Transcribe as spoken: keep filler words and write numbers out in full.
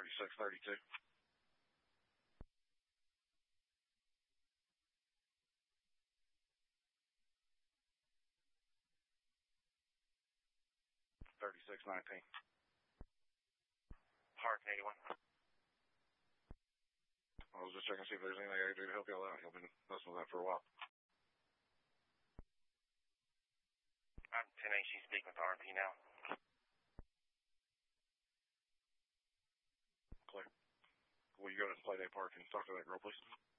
thirty-six thirty-two. thirty-six nineteen. Park eighty-one. I was just checking to see if there's anything I can do to help y'all out. Y'all been messing with that for a while. I'm ten H, she's speaking with R and P now. Clear. Will you go to the Playdate Park and talk to that girl, please?